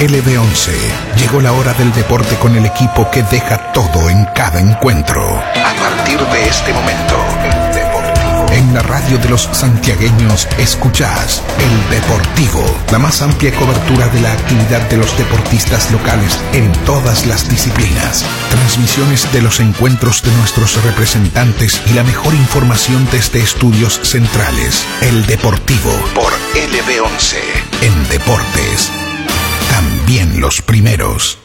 LB11. Llegó la hora del deporte con el equipo que deja todo en cada encuentro. A partir de este momento, en la radio de los santiagueños escuchás El Deportivo, la más amplia cobertura de la actividad de los deportistas locales en todas las disciplinas. Transmisiones de los encuentros de nuestros representantes y la mejor información desde estudios centrales. El Deportivo por LB11. En deportes, también los primeros.